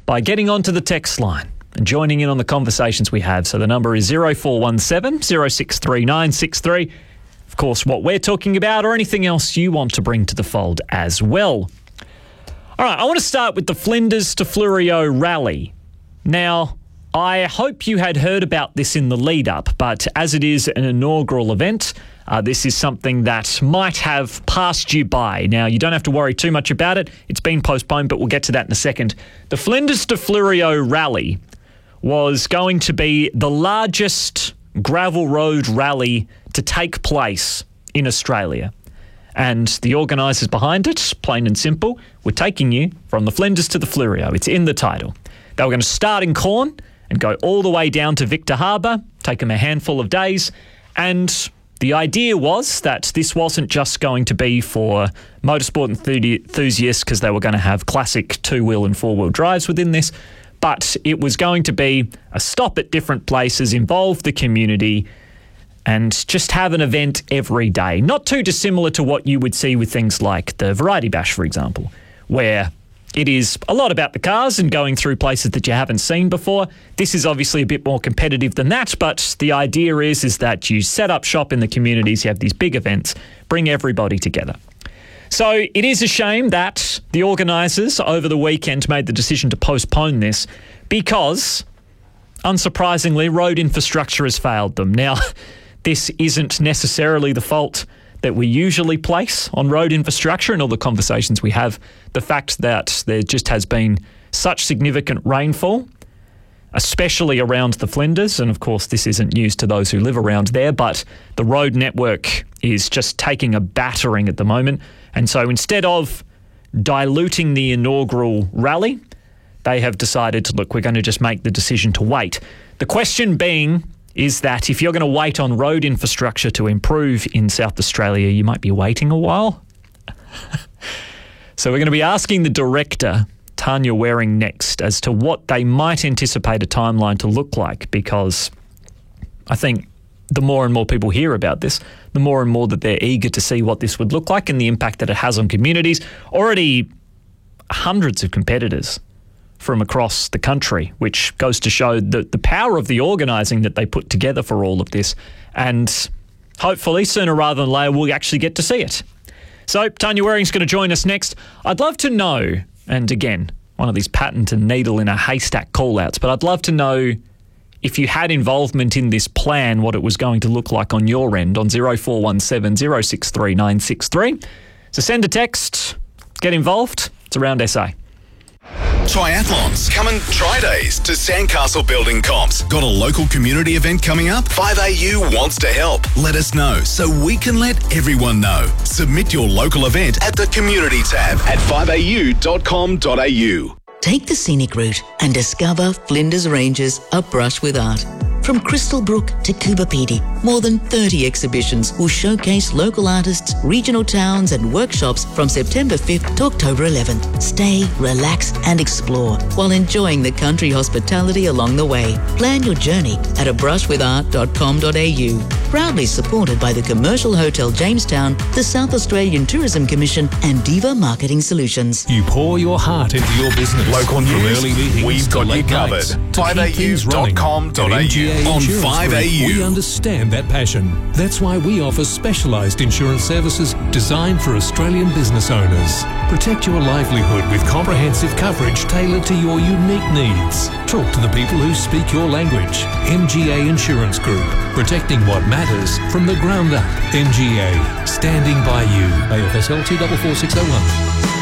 by getting onto the text line and joining in on the conversations we have. So the number is 0417 063 963. Of course, what we're talking about or anything else you want to bring to the fold as well. All right, I want to start with the Flinders to Fleurieu rally. Now, I hope you had heard about this in the lead up, but as it is an inaugural event, this is something that might have passed you by. Now, you don't have to worry too much about it. It's been postponed, but we'll get to that in a second. The Flinders to Fleurieu rally was going to be the largest gravel road rally to take place in Australia. And the organisers behind it, plain and simple, were taking you from the Flinders to the Fleurieu. It's in the title. They were going to start in Corn and go all the way down to Victor Harbour, take them a handful of days. And the idea was that this wasn't just going to be for motorsport enthusiasts because they were going to have classic two-wheel and four-wheel drives within this, but it was going to be a stop at different places, involve the community, and just have an event every day. Not too dissimilar to what you would see with things like the Variety Bash, for example, where it is a lot about the cars and going through places that you haven't seen before. This is obviously a bit more competitive than that, but the idea is that you set up shop in the communities, you have these big events, bring everybody together. So it is a shame that the organisers over the weekend made the decision to postpone this because, unsurprisingly, road infrastructure has failed them. Now, this isn't necessarily the fault that we usually place on road infrastructure and all the conversations we have. The fact that there just has been such significant rainfall, especially around the Flinders, and of course this isn't news to those who live around there, but the road network is just taking a battering at the moment. And so instead of diluting the inaugural rally, they have decided to, look, we're going to just make the decision to wait. The question being is that if you're going to wait on road infrastructure to improve in South Australia, you might be waiting a while. So we're going to be asking the director, Tanya Waring, next as to what they might anticipate a timeline to look like, because I think the more and more people hear about this, the more and more that they're eager to see what this would look like and the impact that it has on communities. Already hundreds of competitors from across the country, which goes to show the power of the organising that they put together for all of this. And hopefully, sooner rather than later, we'll actually get to see it. So Tanya Waring's going to join us next. I'd love to know, and again, one of these patented needle in a haystack call-outs, but I'd love to know if you had involvement in this plan, what it was going to look like on your end on 0417 063 963. So send a text, get involved. It's Around SA. Triathlons. Come and try days to Sandcastle Building Comps. Got a local community event coming up? 5AU wants to help. Let us know so we can let everyone know. Submit your local event at the community tab at 5au.com.au. Take the scenic route and discover Flinders Ranges, a brush with art. From Crystal Brook to Coober Pedy, more than 30 exhibitions will showcase local artists, regional towns and workshops from September 5th to October 11th. Stay, relax and explore while enjoying the country hospitality along the way. Plan your journey at abrushwithart.com.au. Proudly supported by the Commercial Hotel Jamestown, the South Australian Tourism Commission and Diva Marketing Solutions. You pour your heart into your business. Local From news, early meetings we've to got you late covered. nights, to keep things running. 5au.com.au. At MGA on Insurance 5AU. Group, we understand that passion. That's why we offer specialised insurance services designed for Australian business owners. Protect your livelihood with comprehensive coverage tailored to your unique needs. Talk to the people who speak your language. MGA Insurance Group. Protecting what matters from the ground up. MGA. Standing by you. AFSL 244601.